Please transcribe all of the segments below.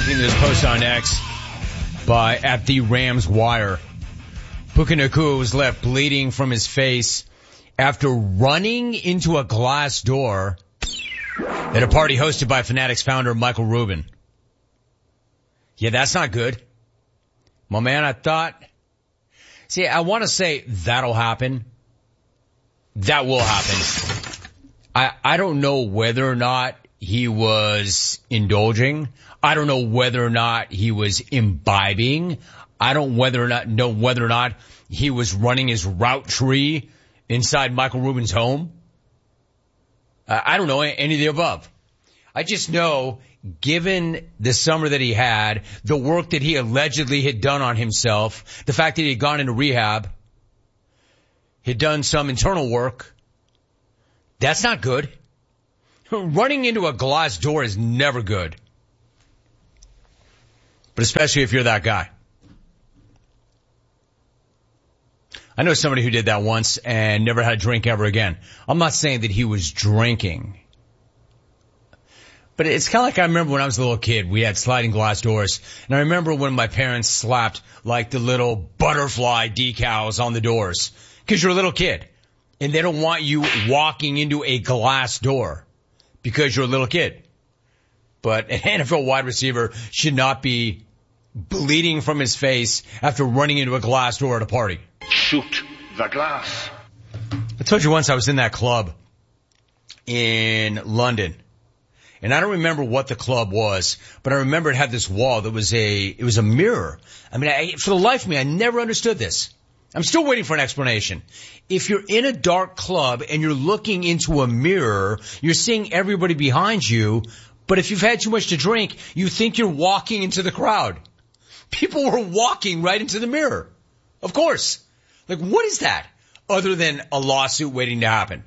Speaking of this post on X by at the Rams Wire, Puka Nacua was left bleeding from his face after running into a glass door at a party hosted by Fanatics founder Michael Rubin. Yeah, that's not good. My man, I want to say that'll happen. That will happen. I don't know whether or not he was indulging. I don't know whether or not he was imbibing. I don't know whether or not he was running his route tree inside Michael Rubin's home. I don't know any of the above. I just know, given the summer that he had, the work that he allegedly had done on himself, the fact that he had gone into rehab, had done some internal work, that's not good. Running into a glass door is never good. But especially if you're that guy. I know somebody who did that once and never had a drink ever again. I'm not saying that he was drinking. But it's kind of like I remember when I was a little kid, we had sliding glass doors. And I remember when my parents slapped like the little butterfly decals on the doors. Because you're a little kid. And they don't want you walking into a glass door because you're a little kid. But an NFL wide receiver should not be bleeding from his face after running into a glass door at a party. Shoot the glass. I told you once I was in that club in London. And I don't remember what the club was, but I remember it had this wall that was it was a mirror. I mean, for the life of me, I never understood this. I'm still waiting for an explanation. If you're in a dark club and you're looking into a mirror, you're seeing everybody behind you, but if you've had too much to drink, you think you're walking into the crowd. People were walking right into the mirror. Of course. Like, what is that other than a lawsuit waiting to happen?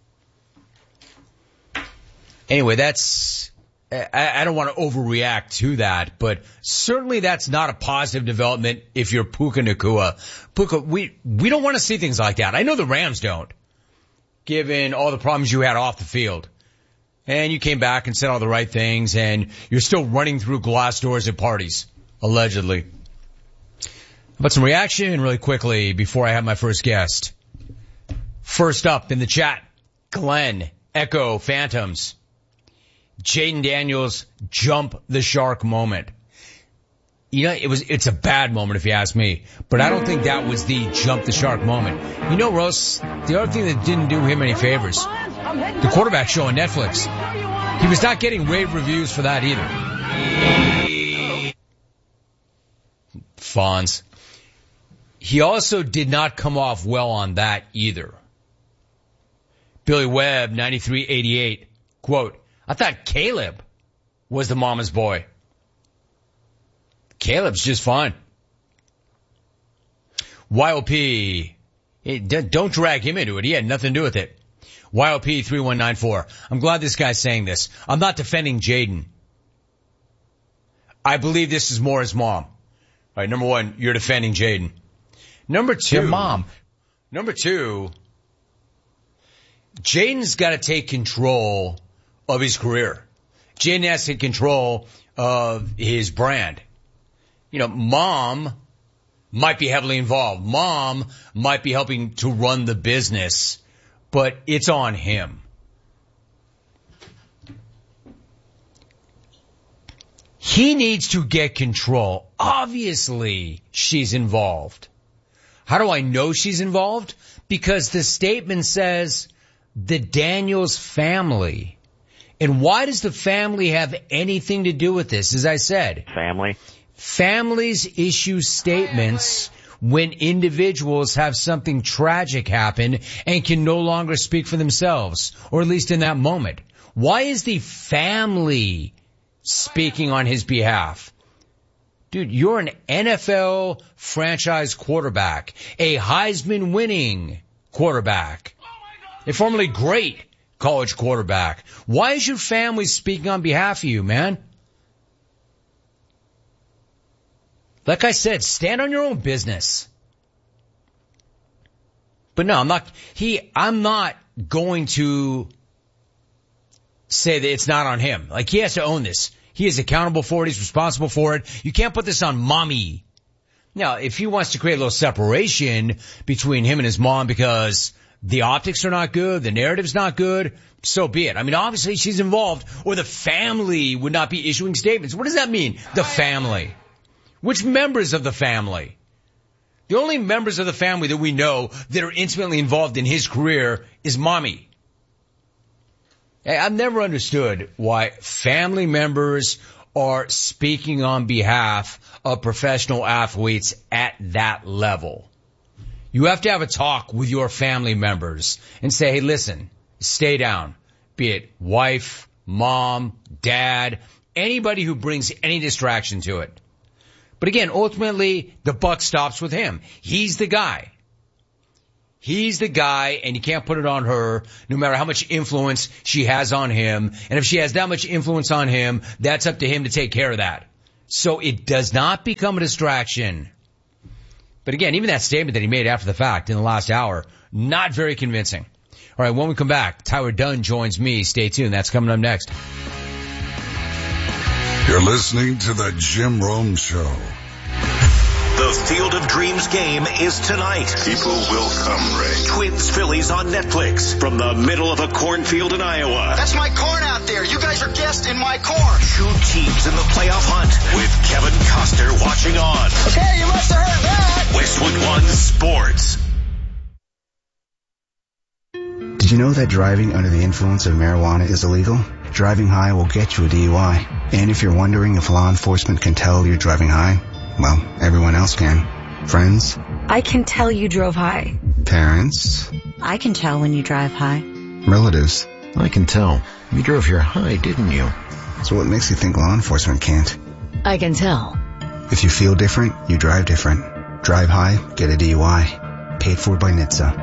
Anyway, I don't want to overreact to that, but certainly that's not a positive development if you're Puka Nacua. Puka, we don't want to see things like that. I know the Rams don't, given all the problems you had off the field. And you came back and said all the right things, and you're still running through glass doors at parties, allegedly. But some reaction really quickly before I have my first guest. First up in the chat, Glenn, Echo Phantoms. Jayden Daniels jump the shark moment. You know, it's a bad moment if you ask me, but I don't think that was the jump the shark moment. You know, Russ, the other thing that didn't do him any favors, the quarterback show on Netflix. He was not getting rave reviews for that either. Fonz. He also did not come off well on that either. Billy Webb, 9388, quote, I thought Caleb was the mama's boy. Caleb's just fine. YOP, don't drag him into it. He had nothing to do with it. YOP 3194. I'm glad this guy's saying this. I'm not defending Jayden. I believe this is more his mom. All right, number one, you're defending Jayden. Number two, your mom. Number two, Jayden's got to take control of his career. Jayden has to take control of his brand. You know, mom might be heavily involved. Mom might be helping to run the business, but it's on him. He needs to get control. Obviously, she's involved. How do I know she's involved? Because the statement says the Daniels family. And why does the family have anything to do with this? As I said, families issue statements when individuals have something tragic happen and can no longer speak for themselves, or at least in that moment. Why is the family speaking on his behalf? Dude, you're an NFL franchise quarterback, a Heisman winning quarterback, a formerly great college quarterback. Why is your family speaking on behalf of you, man? Like I said, stand on your own business. But no, I'm not going to say that it's not on him. Like, he has to own this. He is accountable for it. He's responsible for it. You can't put this on mommy. Now, if he wants to create a little separation between him and his mom because the optics are not good, the narrative's not good, so be it. I mean, obviously she's involved, or the family would not be issuing statements. What does that mean? The family. Which members of the family? The only members of the family that we know that are intimately involved in his career is mommy. I've never understood why family members are speaking on behalf of professional athletes at that level. You have to have a talk with your family members and say, hey, listen, stay down. Be it wife, mom, dad, anybody who brings any distraction to it. But again, ultimately, the buck stops with him. He's the guy. He's the guy, and you can't put it on her, no matter how much influence she has on him. And if she has that much influence on him, that's up to him to take care of that. So it does not become a distraction. But again, even that statement that he made after the fact in the last hour, not very convincing. All right, when we come back, Tyler Dunne joins me. Stay tuned. That's coming up next. You're listening to the Jim Rome Show. The Field of Dreams game is tonight. People will come, Ray. Twins Phillies on Netflix from the middle of a cornfield in Iowa. That's my corn out there. You guys are guests in my corn. Two teams in the playoff hunt with Kevin Costner watching on. Okay, you must have heard that. Westwood One Sports. Did you know that driving under the influence of marijuana is illegal? Driving high will get you a DUI. And if you're wondering if law enforcement can tell you're driving high, well, everyone else can. Friends? I can tell you drove high. Parents? I can tell when you drive high. Relatives? I can tell. You drove here high, didn't you? So what makes you think law enforcement can't? I can tell. If you feel different, you drive different. Drive high, get a DUI. Paid for by NHTSA.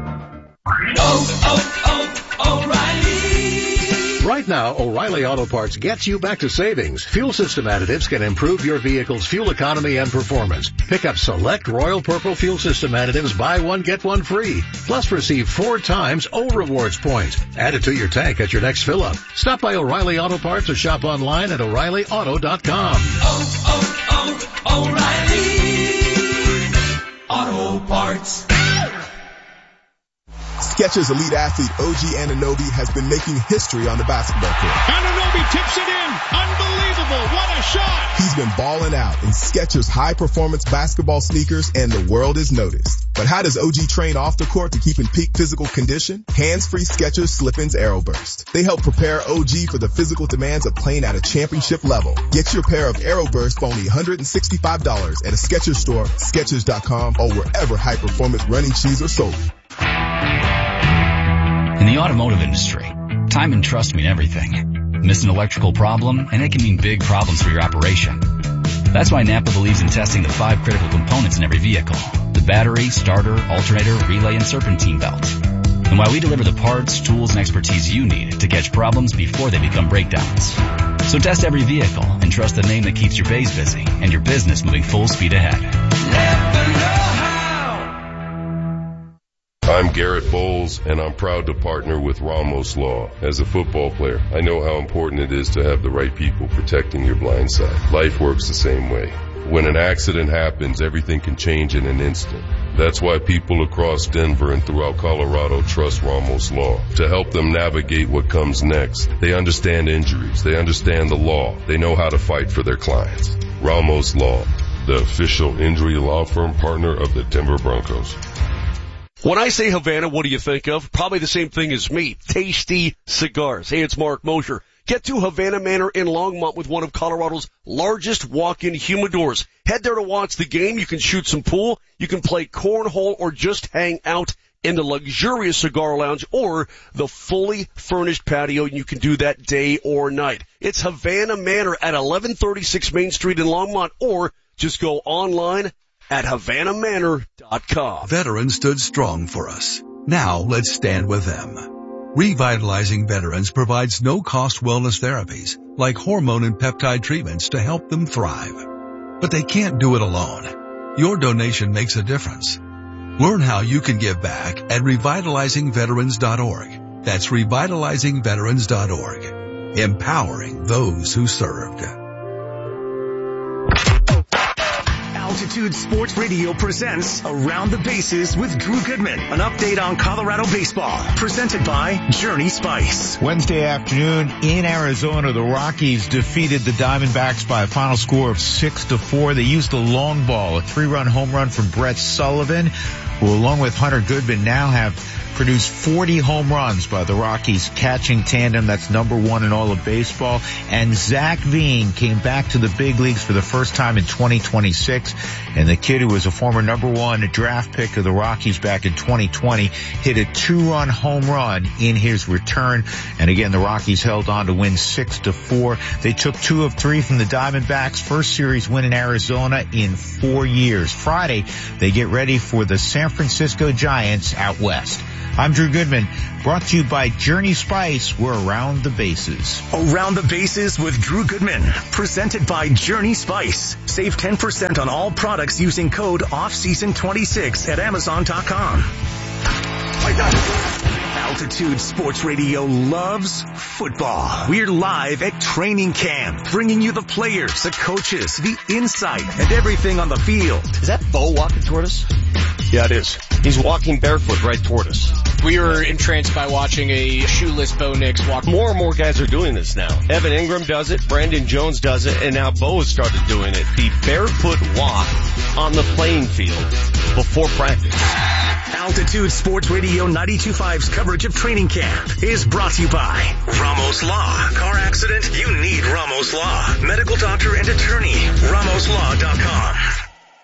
O'Reilly. Right now, O'Reilly Auto Parts gets you back to savings. Fuel system additives can improve your vehicle's fuel economy and performance. Pick up select Royal Purple fuel system additives, buy one, get one free. Plus receive 4 times O Rewards points. Add it to your tank at your next fill-up. Stop by O'Reilly Auto Parts or shop online at O'ReillyAuto.com. O'Reilly Auto Parts. Skechers elite athlete OG Anunoby has been making history on the basketball court. Anunoby tips it in. Unbelievable. What a shot. He's been balling out in Skechers high-performance basketball sneakers, and the world has noticed. But how does OG train off the court to keep in peak physical condition? Hands-free Skechers Slip-ins Aeroburst. They help prepare OG for the physical demands of playing at a championship level. Get your pair of Aeroburst for only $165 at a Skechers store, Skechers.com, or wherever high-performance running shoes are sold. In the automotive industry, time and trust mean everything. Miss an electrical problem, and it can mean big problems for your operation. That's why Napa believes in testing the 5 critical components in every vehicle: the battery, starter, alternator, relay, and serpentine belt. And why we deliver the parts, tools, and expertise you need to catch problems before they become breakdowns. So test every vehicle and trust the name that keeps your bays busy and your business moving full speed ahead. I'm Garrett Bowles, and I'm proud to partner with Ramos Law. As a football player, I know how important it is to have the right people protecting your blind side. Life works the same way. When an accident happens, everything can change in an instant. That's why people across Denver and throughout Colorado trust Ramos Law to help them navigate what comes next. They understand injuries. They understand the law. They know how to fight for their clients. Ramos Law, the official injury law firm partner of the Denver Broncos. When I say Havana, what do you think of? Probably the same thing as me. Tasty cigars. Hey, it's Mark Mosher. Get to Havana Manor in Longmont with one of Colorado's largest walk-in humidors. Head there to watch the game. You can shoot some pool. You can play cornhole or just hang out in the luxurious cigar lounge or the fully furnished patio. You can do that day or night. It's Havana Manor at 1136 Main Street in Longmont, or just go online at HavanaManor.com. Veterans stood strong for us. Now let's stand with them. Revitalizing Veterans provides no-cost wellness therapies like hormone and peptide treatments to help them thrive. But they can't do it alone. Your donation makes a difference. Learn how you can give back at revitalizingveterans.org. That's revitalizingveterans.org. empowering those who served. Altitude Sports Radio presents Around the Bases with Drew Goodman. An update on Colorado baseball. Presented by Journey Spice. Wednesday afternoon in Arizona, the Rockies defeated the Diamondbacks by a final score of 6-4. They used the long ball, a 3-run home run from Brett Sullivan, who along with Hunter Goodman now have produced 40 home runs by the Rockies catching tandem. That's number one in all of baseball. And Zach Veen came back to the big leagues for the first time in 2026. And the kid, who was a former number one draft pick of the Rockies back in 2020, hit a 2-run home run in his return. And again, the Rockies held on to win 6-4. They took 2 of 3 from the Diamondbacks. First series win in Arizona in 4 years. Friday, they get ready for the San Francisco Giants out west. I'm Drew Goodman, brought to you by Journey Spice. We're Around the Bases. Around the Bases with Drew Goodman, presented by Journey Spice. Save 10% on all products using code OFFSEASON26 at Amazon.com. Altitude Sports Radio loves football. We're live at training camp, bringing you the players, the coaches, the insight, and everything on the field. Is that Bo walking toward us? Yeah, it is. He's walking barefoot right toward us. We were entranced by watching a shoeless Bo Nix walk. More and more guys are doing this now. Evan Ingram does it, Brandon Jones does it, and now Bo has started doing it. The barefoot walk on the playing field before practice. Altitude Sports Radio 92.5's coverage of training camp is brought to you by Ramos Law. Car accident? You need Ramos Law. Medical doctor and attorney. RamosLaw.com.